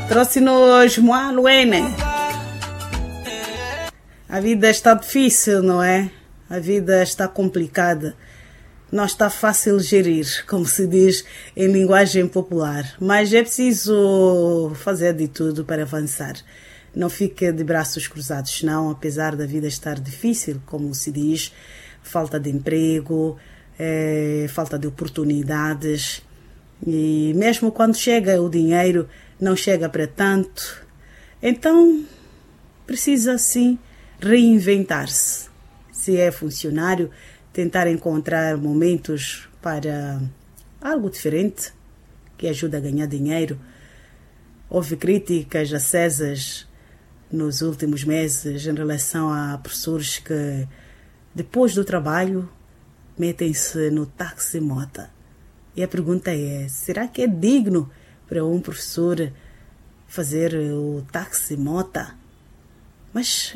Trouxe-nos Moaluene. A vida está difícil, não é? A vida está complicada. Não está fácil gerir, como se diz em linguagem popular. Mas é preciso fazer de tudo para avançar. Não fique de braços cruzados, não, apesar da vida estar difícil, como se diz, falta de emprego, falta de oportunidades. E mesmo quando chega o dinheiro, não chega para tanto. Então, precisa sim reinventar-se. Se é funcionário, tentar encontrar momentos para algo diferente que ajude a ganhar dinheiro. Houve críticas acesas nos últimos meses em relação a professores que, depois do trabalho, metem-se no táxi-mota. E a pergunta é, será que é digno para um professor fazer o táxi-mota? Mas